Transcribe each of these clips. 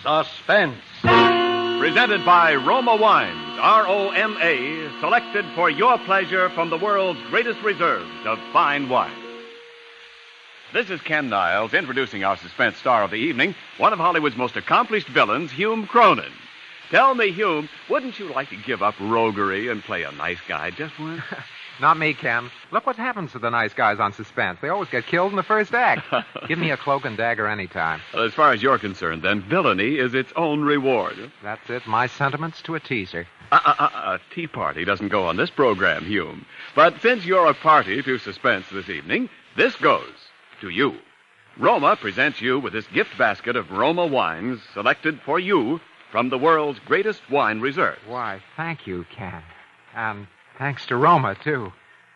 Suspense. Presented by Roma Wines, R-O-M-A, selected for your pleasure from the world's greatest reserves of fine wine. This is Ken Niles introducing our suspense star of the evening, one of Hollywood's most accomplished villains, Hume Cronin. Tell me, Hume, wouldn't you like to give up roguery and play a nice guy just once? Not me, Ken. Look what happens to the nice guys on Suspense. They always get killed in the first act. Give me a cloak and dagger anytime. Well, as far as you're concerned, then, villainy is its own reward. That's it. My sentiments to a teaser. A tea party doesn't go on this program, Hume. But since you're a party to Suspense this evening, this goes to you. Roma presents you with this gift basket of Roma wines selected for you from the world's greatest wine reserve. Why, thank you, Ken. And thanks to Roma, too.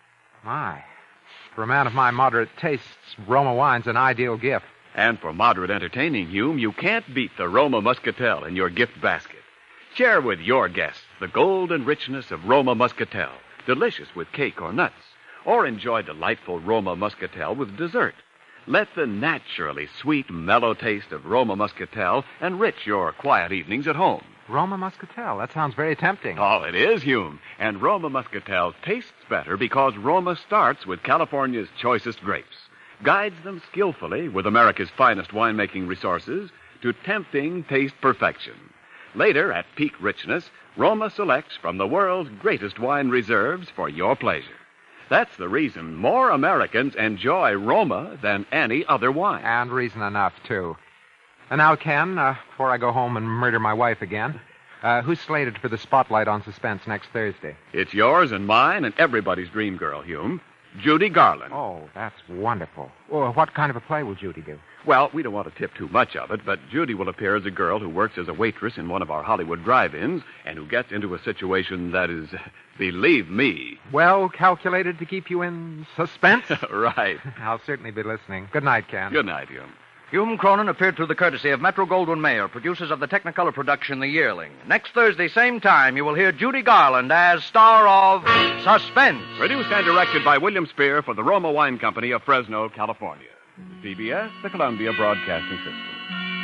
My. For a man of my moderate tastes, Roma wine's an ideal gift. And for moderate entertaining, Hume, you can't beat the Roma Muscatel in your gift basket. Share with your guests the golden richness of Roma Muscatel, delicious with cake or nuts. Or enjoy delightful Roma Muscatel with dessert. Let the naturally sweet, mellow taste of Roma Muscatel enrich your quiet evenings at home. Roma Muscatel. That sounds very tempting. Oh, it is, Hume. And Roma Muscatel tastes better because Roma starts with California's choicest grapes, guides them skillfully with America's finest winemaking resources to tempting taste perfection. Later, at peak richness, Roma selects from the world's greatest wine reserves for your pleasure. That's the reason more Americans enjoy Roma than any other wine. And reason enough, too. And now, Ken, before I go home and murder my wife again, who's slated for the spotlight on Suspense next Thursday? It's yours and mine and everybody's dream girl, Hume. Judy Garland. Oh, that's wonderful. Well, what kind of a play will Judy do? Well, we don't want to tip too much of it, but Judy will appear as a girl who works as a waitress in one of our Hollywood drive-ins and who gets into a situation that is, believe me... well calculated to keep you in suspense? Right. I'll certainly be listening. Good night, Ken. Good night, Hume. Hume Cronin appeared through the courtesy of Metro-Goldwyn-Mayer, producers of the Technicolor production The Yearling. Next Thursday, same time, you will hear Judy Garland as star of Suspense. Produced and directed by William Spear for the Roma Wine Company of Fresno, California. CBS, the Columbia Broadcasting System.